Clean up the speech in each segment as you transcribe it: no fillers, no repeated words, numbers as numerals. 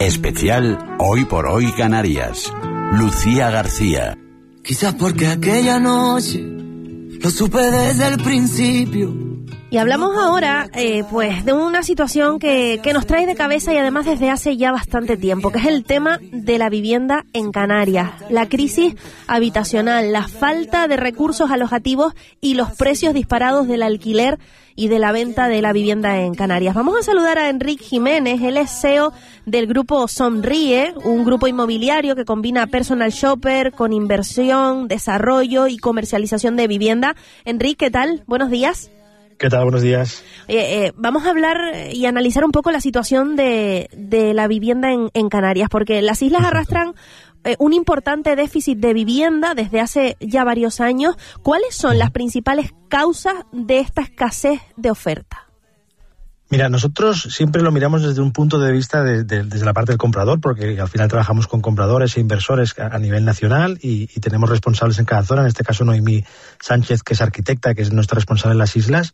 Especial Hoy por Hoy Canarias. Lucía García. Quizás porque aquella noche lo supe desde el principio. Y hablamos ahora, pues, de una situación que nos trae de cabeza y además desde hace ya bastante tiempo, que es el tema de la vivienda en Canarias, la crisis habitacional, la falta de recursos alojativos y los precios disparados del alquiler y de la venta de la vivienda en Canarias. Vamos a saludar a Enric Jiménez, él es CEO del grupo Somríe, un grupo inmobiliario que combina personal shopper con inversión, desarrollo y comercialización de vivienda. Enric, ¿qué tal? Buenos días. ¿Qué tal? Buenos días. Vamos a hablar y analizar un poco la situación de la vivienda en Canarias, porque las islas arrastran un importante déficit de vivienda desde hace ya varios años. ¿Cuáles son las principales causas de esta escasez de oferta? Mira, nosotros siempre lo miramos desde un punto de vista desde la parte del comprador, porque al final trabajamos con compradores e inversores a nivel nacional y tenemos responsables en cada zona. En este caso, Noemí Sánchez, que es arquitecta, que es nuestra responsable en las islas.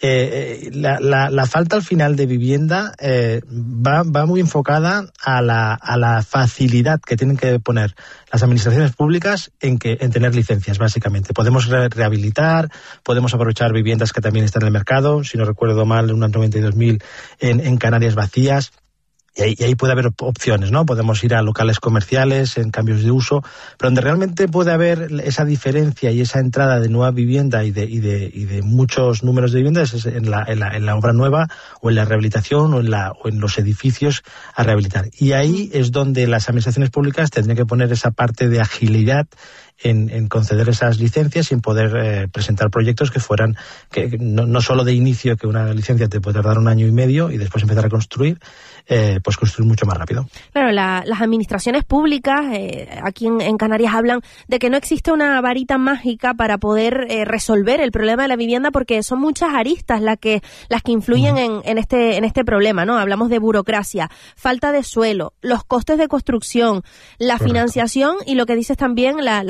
La falta al final de vivienda va muy enfocada a la facilidad que tienen que poner las administraciones públicas en tener licencias, básicamente. Podemos rehabilitar, podemos aprovechar viviendas que también están en el mercado, si no recuerdo mal, unas 92.000 en Canarias vacías. Y ahí puede haber opciones, ¿no? Podemos ir a locales comerciales en cambios de uso, pero donde realmente puede haber esa diferencia y esa entrada de nueva vivienda y de muchos números de viviendas es en la obra nueva o en la rehabilitación o en los edificios a rehabilitar. Y ahí es donde las administraciones públicas tendrían que poner esa parte de agilidad en conceder esas licencias y en poder presentar proyectos que fueran, que no solo de inicio, que una licencia te puede tardar 1 año y medio y después empezar a construir, pues construir mucho más rápido. Claro, las administraciones públicas aquí en Canarias hablan de que no existe una varita mágica para poder resolver el problema de la vivienda, porque son muchas aristas las que influyen en este problema, ¿no? Hablamos de burocracia, falta de suelo, los costes de construcción, la financiación y lo que dices también, la